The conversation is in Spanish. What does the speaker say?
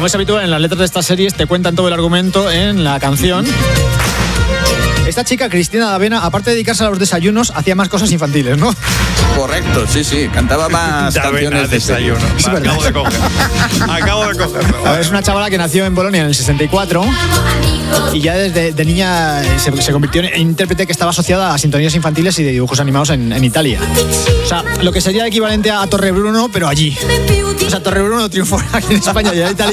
como es habitual en las letras de estas series, te cuentan todo el argumento en la canción. Esta chica, Cristina D'Avena, aparte de dedicarse a los desayunos, hacía más cosas infantiles, ¿no? Correcto, sí. Cantaba más canciones de desayuno. Acabo de cogerlo. Es una chavala que nació en Bolonia en el 64 y ya desde de niña se convirtió en intérprete que estaba asociada a sintonías infantiles y de dibujos animados en Italia. O sea, lo que sería equivalente a Torrebruno, pero allí. O sea, Torrebruno triunfó aquí en España y en Italia.